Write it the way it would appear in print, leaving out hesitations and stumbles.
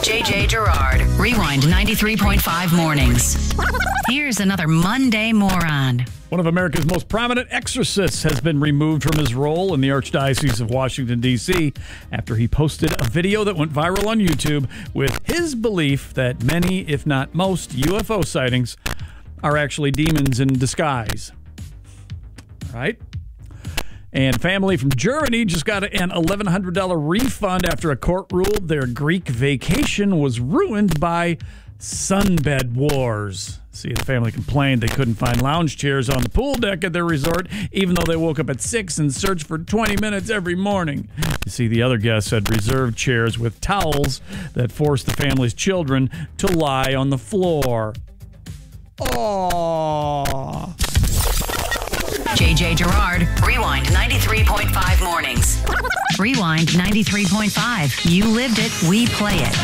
JJ Gerard. Rewind 93.5 mornings. Here's another Monday moron. One of America's most prominent exorcists has been removed from his role in the Archdiocese of Washington, D.C. after he posted a video that went viral on YouTube with his belief that many, if not most, UFO sightings are actually demons in disguise. All right? And family from Germany just got an $1,100 refund after a court ruled their Greek vacation was ruined by sunbed wars. See, the family complained they couldn't find lounge chairs on the pool deck at their resort, even though they woke up at 6 and searched for 20 minutes every morning. You see, the other guests had reserved chairs with towels that forced the family's children to lie on the floor. Aww. JJ Gerard, Rewind 93.5 mornings. Rewind 93.5. You lived it, we play it.